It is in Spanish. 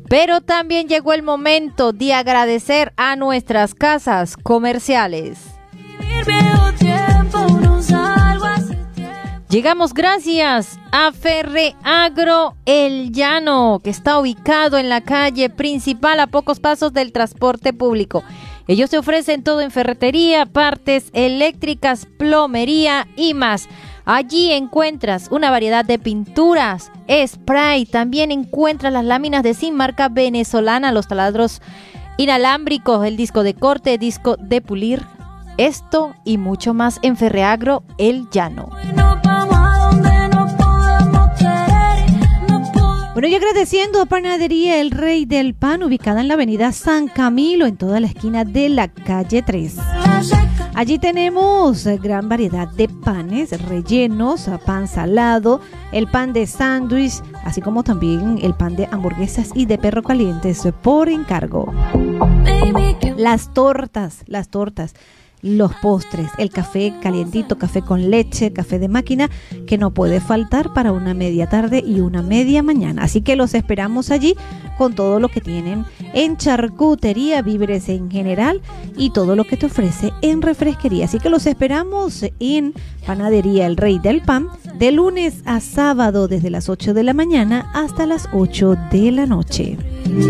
Pero también llegó el momento de agradecer a nuestras casas comerciales. Llegamos gracias a Ferreagro El Llano, que está ubicado en la calle principal a pocos pasos del transporte público. Ellos te ofrecen todo en ferretería, partes eléctricas, plomería y más. Allí encuentras una variedad de pinturas, spray, también encuentras las láminas de zinc marca venezolana, los taladros inalámbricos, el disco de corte, disco de pulir, esto y mucho más en Ferreagro El Llano. Bueno, y agradeciendo a Panadería El Rey del Pan, ubicada en la avenida San Camilo, en toda la esquina de la calle 3. Allí tenemos gran variedad de panes rellenos, pan salado, el pan de sándwich, así como también el pan de hamburguesas y de perro calientes por encargo. Las tortas, los postres, el café calientito, café con leche, café de máquina, que no puede faltar para una media tarde y una media mañana. Así que los esperamos allí con todo lo que tienen en charcutería, víveres en general y todo lo que te ofrece en refresquería. Así que los esperamos en Panadería El Rey del Pan de lunes a sábado desde las 8 de la mañana hasta las 8 de la noche.